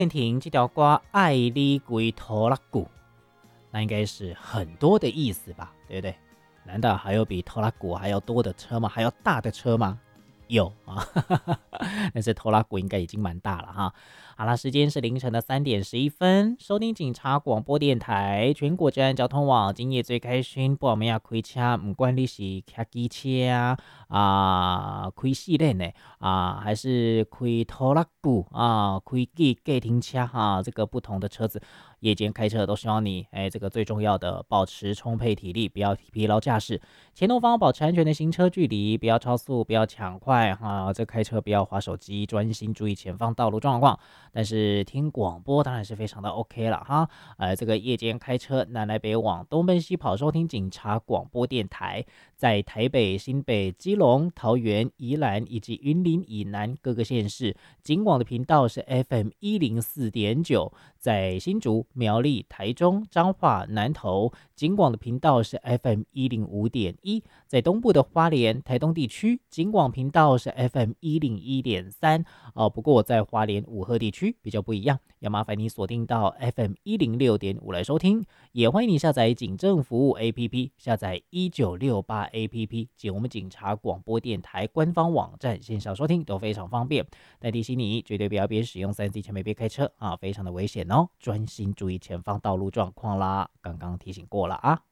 听这条歌爱你归拖拉古，那应该是很多的意思吧，对不对？难道还有比拖拉古还要多的车吗？还要大的车吗？有啊，但是拖拉古应该已经蛮大了哈。好了，时间是凌晨的3点11分，收听警察广播电台全国治安交通网，今夜最开心，不我们要开车，不管你是开机车开四轮的还是开拖拉古开计程车这个不同的车子。夜间开车都希望你，这个最重要的，保持充沛体力，不要疲劳驾驶。前后方保持安全的行车距离，不要超速，不要抢快这开车不要滑手机，专心注意前方道路状况。但是听广播当然是非常的 OK 了哈。这个夜间开车南来北往，东奔西跑，收听警察广播电台，在台北、新北、基隆、桃园、宜兰以及云林以南各个县市，警广的频道是 FM104.9，在新竹、苗栗、台中、彰化、南投，警广的频道是 FM105.1，在东部的花莲、台东地区，警广频道是 FM101.3。不过在花莲五鹤地区比较不一样，要麻烦你锁定到 FM106.5来收听，也欢迎你下载警政服务 APP， 下载1968 APP 及我们警察广播电台官方网站线上收听都非常方便。但提醒你，绝对不要边使用3C 前面边开车非常的危险哦，专心注意前方道路状况啦。刚刚提醒过了啊。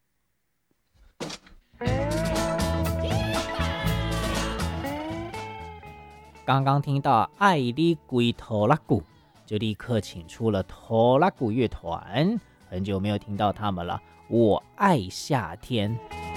刚刚听到爱你归拖拉古，就立刻请出了拖拉古乐团，很久没有听到他们了。我爱夏天。